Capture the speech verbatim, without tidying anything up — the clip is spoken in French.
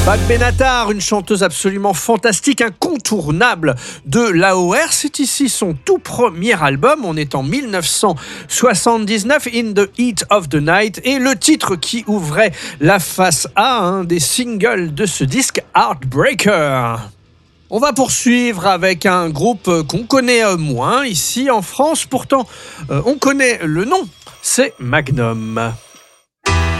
Pat Benatar, une chanteuse absolument fantastique, incontournable de l'A O R. C'est ici son tout premier album. On est en mille neuf cent soixante-dix-neuf, In the Heat of the Night. Et le titre qui ouvrait la face A, un des singles de ce disque, Heartbreaker. On va poursuivre avec un groupe qu'on connaît moins ici en France. Pourtant, on connaît le nom. C'est Magnum.